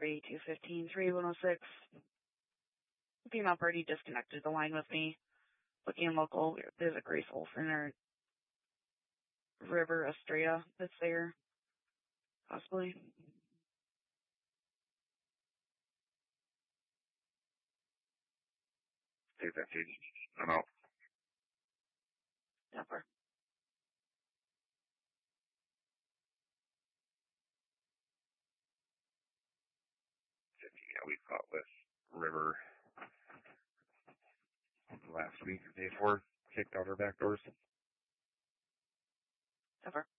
3-215-3106. Female party disconnected the line with me. Looking local, there's a Grace Olson or River Estrella that's there, possibly. 215. I'm out. Denver. 50. Yeah, we fought with River last week, day 4, kicked out our back doors. Denver.